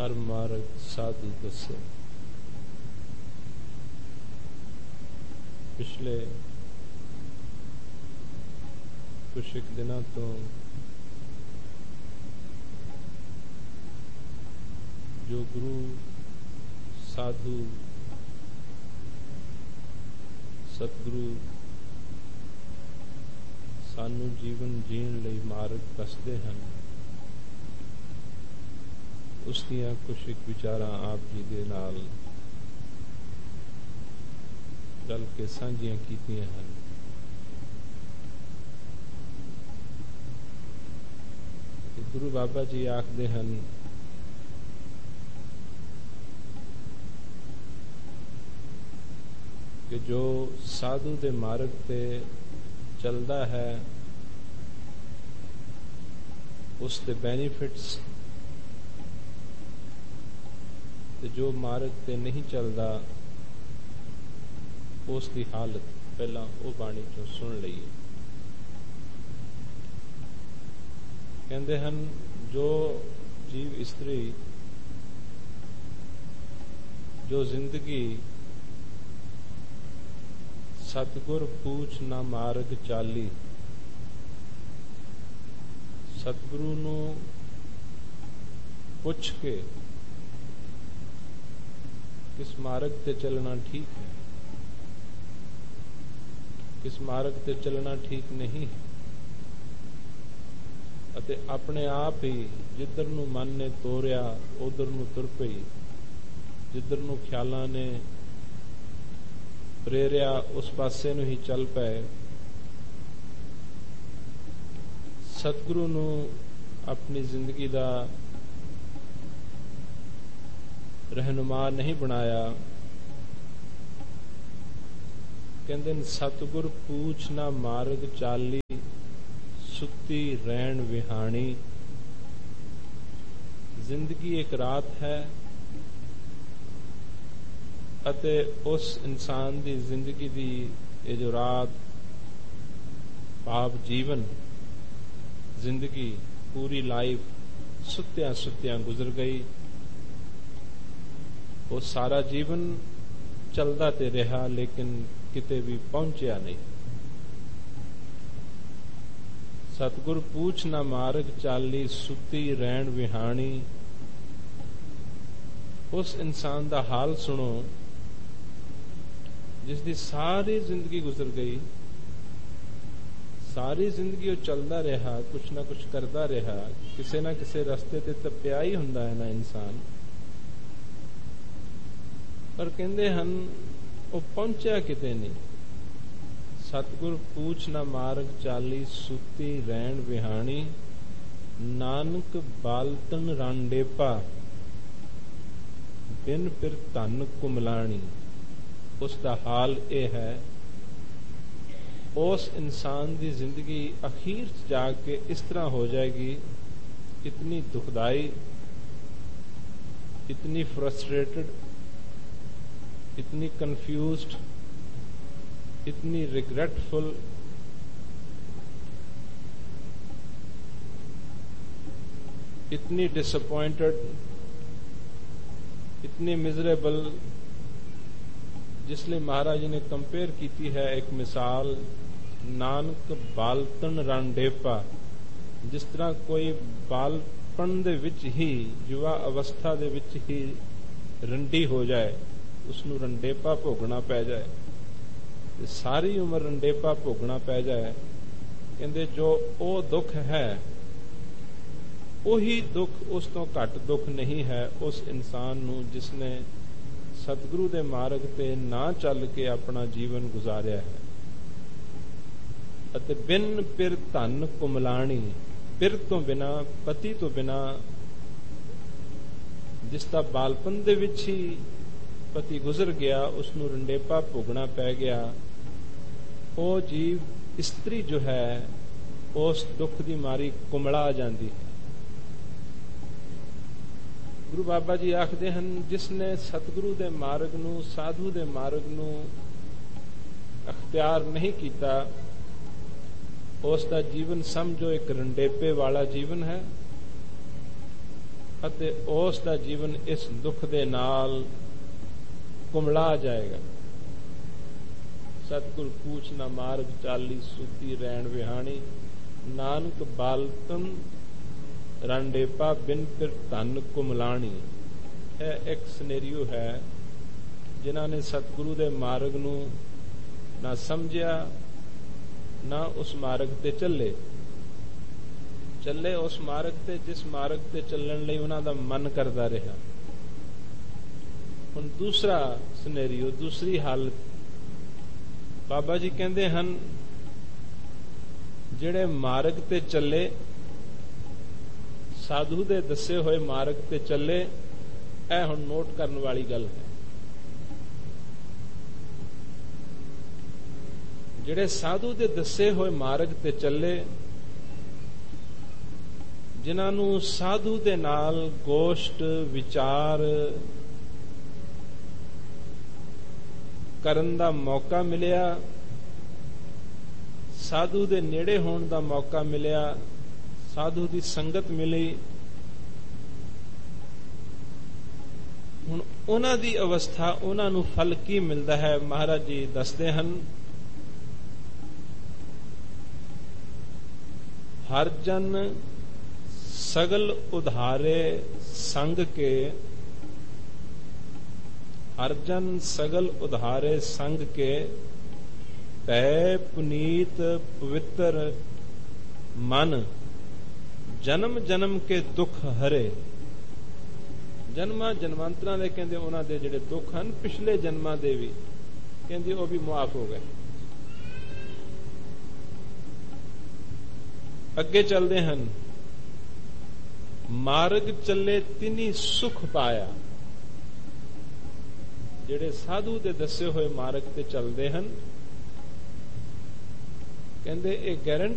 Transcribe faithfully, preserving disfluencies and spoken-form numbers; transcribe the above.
हर मार्ग साधु दसे। पिछले कुछ एक दिनों तो जो गुरु साधु सतगुरु सानू जीवन जीण लई मार्ग कसदे हन, उस दियां कुछ एक विचारां आप जी दे नाल रल के सांझियां कीतियां हन। गुरु बाबा जी आखदे हन कि जो साधु दे मार्ग ते चलदा है उस दे बेनिफिट्स, ते जो मार्ग ते नहीं चलदा उस दी हालत पहला वो बाणी चों सुन लईए। कहंदे हन जो जीव इस्त्री जो जिंदगी सतगुर पूछ ना मार्ग चाली, सतगुरु नू पुछ के किस मार्ग ते चलना ठीक है, किस मार्ग ते चलना ठीक नहीं है, अते अपने आप ही जिधर नू मन ने तोरिया उधर नू तुर पई, जिधर नू ख्यालां ने प्रेरिया उस पासे नू ही चल पए। सतगुरु नू अपनी जिंदगी दा रहनुमा नहीं बनाया। कहंदे सतगुर पूछ ना मार्ग चाली, सुती रैन विहाणी। जिंदगी एक रात है अते उस इंसान दी जिंदगी दी ये जो रात पाप जीवन जिंदगी पूरी लाइफ सुत्या सुत्या गुजर गई। वो सारा जीवन चलदा ते रहा लेकिन किते भी पहुंचया नहीं। सतगुर पूछ ना मार्ग चाली, सुती रैन विहाणी। उस इंसान दा हाल सुनो जिसदी सारी जिंदगी गुजर गई, सारी जिंदगी वो चलदा रहा, कुछ ना कुछ करदा रहा, किसे ना किसे रस्ते ते तप्पिया ही हुंदा है ना इंसान। पर कहंदे हन वो पहुंचा किते नहीं। सतगुर पूछ ना मार्ग चाली, सुती रैन विहाणी। नानक बालतन रांडेपा, बिन फिर धन कुमलाणी। उसका हाल यह है, उस इंसान की जिंदगी अखीर जाके इस तरह हो जाएगी, इतनी दुखदाई, इतनी फ्रस्ट्रेटेड, इतनी कंफ्यूज्ड, इतनी रिग्रेटफुल, इतनी डिसअपॉइंटेड, इतनी मिजरेबल। जिसलिए महाराज जी ने कंपेयर की है एक मिसाल, नानक बालतन रांडेपा। जिस तरह कोई बालपन दे विच ही, युवा अवस्था दे विच ही रंडी हो जाए, उसनू रंडेपा भोगना पै जाए, सारी उम्र रंडेपा भोगना पै जाए। कहंदे जो ओ दुख है, ਉਹੀ दुख उस तो घट दुख नहीं है उस इंसान नू जिसने सतगुरु दे मार्ग ते ना चल के अपना जीवन गुजारिया है। अते बिन पिर धन कुमलाणी, पिर तो बिना, पति तो बिना, जिसका बालपन दे विच ही पति गुजर गया, उसनू रंडेपा भोगना पै गया। वो जीव इस्त्री जो है उस दुख की मारी कुमला जाती है। गुरु बाबा जी आखते हैं जिसने सतगुरु दे मार्ग नू, साधु दे मार्ग नू अख्तियार नहीं किया, उसका जीवन समझो एक रंडेपे वाला जीवन है। ਅਤੇ ਉਸ ਦਾ ਜੀਵਨ ਇਸ ਦੁੱਖ ਦੇ ਨਾਲ ਕੁਮਲਾ ਜਾਏਗਾ। ਸਤਿਗੁਰ ਪੂਛ ਨਾ ਮਾਰਗ ਚਾਲੀ, ਸੂਤੀ ਰੈਣ ਵਿਹਾਣੀ, ਨਾਨਕ ਬਾਲਤਨ ਰਾਂਡੇਪਾ, ਬਿਨ ਫਿਰ ਧਨ ਕੁਮਲਾਣੀ। ਇਹ ਇੱਕ ਸਿਨੈਰੀਓ ਹੈ ਜਿਨ੍ਹਾਂ ਨੇ ਸਤਿਗੁਰੂ ਦੇ ਮਾਰਗ ਨੂੰ ਨਾ ਸਮਝਿਆ, ਨਾ ਉਸ ਮਾਰਗ ਤੇ ਚੱਲੇ ਚੱਲੇ ਉਸ ਮਾਰਗ ਤੇ ਜਿਸ ਮਾਰਗ ਤੇ ਚੱਲਣ ਲਈ ਉਹਨਾਂ ਦਾ ਮਨ ਕਰਦਾ ਰਿਹਾ। ਹੁਣ ਦੂਸਰਾ ਸਿਨੈਰੀਓ, ਦੂਸਰੀ ਹਾਲਤ, ਬਾਬਾ ਜੀ ਕਹਿੰਦੇ ਹਨ ਜਿਹੜੇ ਮਾਰਗ ਤੇ ਚੱਲੇ, ਸਾਧੂ ਦੇ ਦੱਸੇ ਹੋਏ ਮਾਰਗ ਤੇ ਚੱਲੇ, ਇਹ ਹੁਣ ਨੋਟ ਕਰਨ ਵਾਲੀ ਗੱਲ ਹੈ। ਜਿਹੜੇ ਸਾਧੂ ਦੇ ਦੱਸੇ ਹੋਏ ਮਾਰਗ ਤੇ ਚੱਲੇ, ਜਿਨ੍ਹਾਂ ਨੂੰ ਸਾਧੂ ਦੇ ਨਾਲ ਗੋਸ਼ਟ ਵਿਚਾਰ ਕਰਨ ਦਾ ਮੌਕਾ ਮਿਲਿਆ, ਸਾਧੂ ਦੇ ਨੇੜੇ ਹੋਣ ਦਾ ਮੌਕਾ ਮਿਲਿਆ, ਸਾਧੂ ਦੀ ਸੰਗਤ ਮਿਲੀ, ਹੁਣ ਉਹਨਾਂ ਦੀ ਅਵਸਥਾ, ਉਹਨਾਂ ਨੂੰ ਫਲ ਕੀ ਮਿਲਦਾ ਹੈ? ਮਹਾਰਾਜ ਜੀ ਦੱਸਦੇ ਹਨ, ਹਰ ਜਨ ਸਗਲ ਉਧਾਰੇ ਸੰਗ ਕੇ, ਹਰ ਜਨ ਸਗਲ ਉਧਾਰੇ ਸੰਗ ਕੇ, ਭੈ ਪੁਨੀਤ ਪਵਿੱਤਰ ਮਨ, ਜਨਮ ਜਨਮ ਕੇ ਦੁੱਖ ਹਰੇ। ਜਨਮਾਂ ਜਨਮਾਂਤਰਾਂ ਦੇ ਕਹਿੰਦੇ ਉਹਨਾਂ ਦੇ ਜਿਹੜੇ ਦੁੱਖ ਹਨ, ਪਿਛਲੇ ਜਨਮਾਂ ਦੇ ਵੀ ਕਹਿੰਦੇ ਉਹ ਵੀ ਮੁਆਫ ਹੋ ਗਏ। ਅੱਗੇ ਚੱਲਦੇ ਹਨ, ਮਾਰਗ ਚੱਲੇ ਤਿਨੀ ਸੁਖ ਪਾਇਆ। ਜਿਹੜੇ ਸਾਧੂ ਦੇ ਦੱਸੇ ਹੋਏ ਮਾਰਗ ਤੇ ਚੱਲਦੇ ਹਨ, ਕਹਿੰਦੇ ਇਹ ਗਾਰੰਟੀ